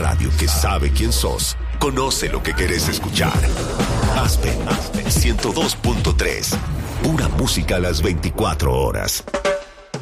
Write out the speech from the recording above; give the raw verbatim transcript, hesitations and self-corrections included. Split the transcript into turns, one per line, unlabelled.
radio que sabe quién sos, conoce lo que querés escuchar. Aspen ciento dos punto tres. Pura música a las veinticuatro horas.